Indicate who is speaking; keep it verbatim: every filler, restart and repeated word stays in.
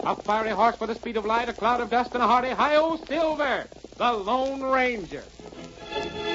Speaker 1: A fiery horse with the speed of light, a cloud of dust, and a hearty hi-yo Silver, the Lone Ranger.